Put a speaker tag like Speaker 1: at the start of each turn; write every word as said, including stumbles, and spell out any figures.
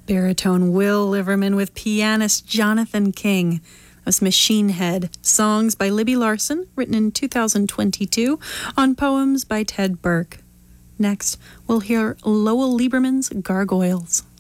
Speaker 1: Baritone Will Liverman with pianist Jonathan King. That's Machine Head, songs by Libby Larson, written in two thousand twenty-two, on poems by Ted Burke. Next, we'll hear Lowell Lieberman's Gargoyles.